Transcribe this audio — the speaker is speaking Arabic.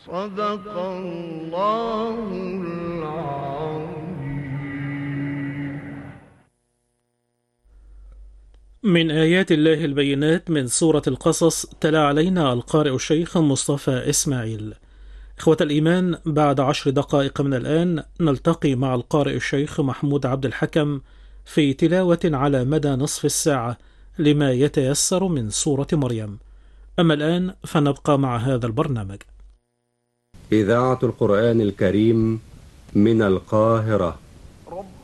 صدق الله العظيم. من آيات الله البينات من سورة القصص، تلا علينا القارئ الشيخ مصطفى إسماعيل. إخوة الإيمان، بعد 10 دقائق من الآن نلتقي مع القارئ الشيخ محمود عبد الحكم في تلاوة على مدى نصف الساعة لما يتيسر من سورة مريم. أما الآن فنبقى مع هذا البرنامج. إذاعة القرآن الكريم من القاهرة.